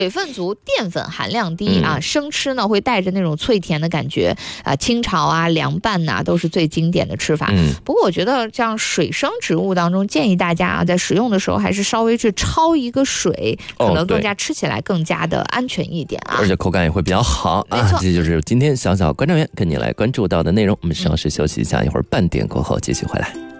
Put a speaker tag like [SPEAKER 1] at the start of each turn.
[SPEAKER 1] 水分足，淀粉含量低啊，生吃呢会带着那种脆甜的感觉啊，清炒啊、凉拌呐、都是最经典的吃法。不过我觉得像水生植物当中，建议大家啊在使用的时候还是稍微去焯一个水，可能更加吃起来更加的安全一点啊，
[SPEAKER 2] 而且口感也会比较好啊。这就是今天小小观察员跟你来关注到的内容。我们稍事休息一下，一会儿半点过后继续回来。